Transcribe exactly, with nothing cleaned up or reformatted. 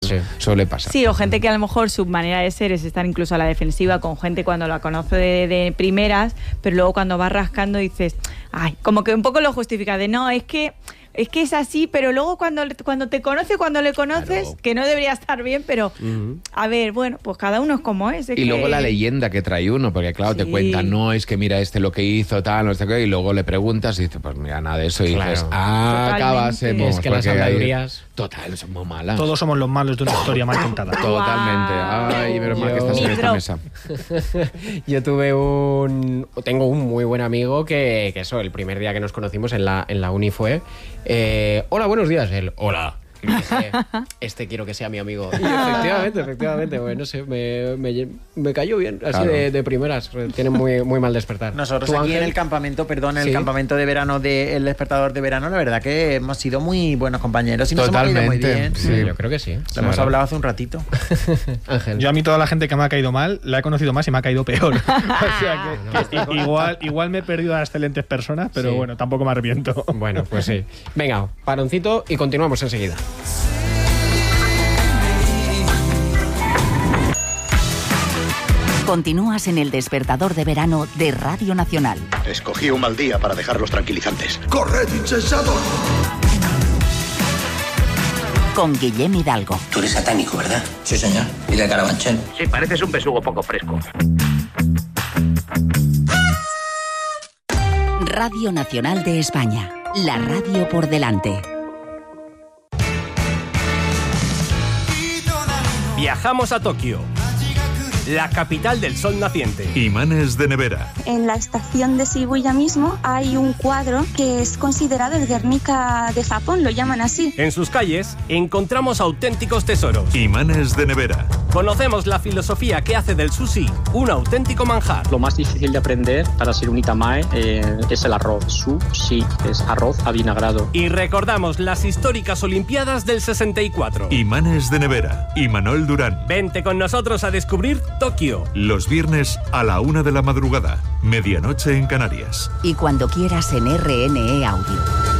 sí. Suele pasar. Sí, o gente que a lo mejor su manera de ser es estar incluso a la defensiva con gente cuando la conoce de, de primeras, pero luego cuando vas rascando dices, ay, como que un poco lo justifica de no, es que es que es así, pero luego cuando, cuando te conoce, cuando le conoces, claro. que no debería estar bien, pero uh-huh. a ver, bueno, pues cada uno es como es. es y que... luego la leyenda que trae uno, porque claro, sí. te cuentan, no, es que mira este lo que hizo, tal, no sé qué, y luego le preguntas y dices, pues mira, nada de eso, y claro. dices, ah, acabásemos. Es que las habladurías... Total, son muy malas. Todos somos los malos de una historia mal contada. Totalmente. Ay, pero mal que estás en esta mesa. Yo tuve un... Tengo un muy buen amigo que, que eso, el primer día que nos conocimos en la, en la uni fue... Eh, hola, buenos días. Él, hola. Y dije, este quiero que sea mi amigo. Y efectivamente, efectivamente, bueno, no sé, me, me, me cayó bien, así claro. de, de primeras. Tiene muy, muy mal despertar. Nosotros aquí Ángel? en el campamento, perdón, en ¿Sí? el campamento de verano del Despertador de Verano, la verdad que hemos sido muy buenos compañeros y nos Totalmente. hemos caído muy bien. Sí, yo creo que sí. Lo hemos verdad. hablado hace un ratito. Ángel. Yo a mí toda la gente que me ha caído mal, la he conocido más y me ha caído peor. O sea que, que igual, igual me he perdido a excelentes personas, pero sí. bueno, tampoco me arrepiento. Bueno, pues sí. Venga, paroncito y continuamos enseguida. Continúas en el Despertador de Verano de Radio Nacional. Escogí un mal día para dejar los tranquilizantes. ¡Corred, insensatos! Con Guillem Hidalgo. Tú eres satánico, ¿verdad? Sí, señor. ¿Y de Carabanchel? Sí, pareces un besugo poco fresco. Radio Nacional de España. La radio por delante. Viajamos a Tokio, la capital del sol naciente. Imanes de nevera. En la estación de Shibuya mismo hay un cuadro que es considerado el Guernica de Japón, lo llaman así. En sus calles encontramos auténticos tesoros. Imanes de nevera. Conocemos la filosofía que hace del sushi un auténtico manjar. Lo más difícil de aprender para ser un itamae eh, es el arroz. Sushi es arroz avinagrado. Y recordamos las históricas Olimpiadas del sesenta y cuatro. Imanes de nevera. Imanol Durán. Vente con nosotros a descubrir Tokio. Los viernes a la una de la madrugada, medianoche en Canarias. Y cuando quieras en R N E Audio.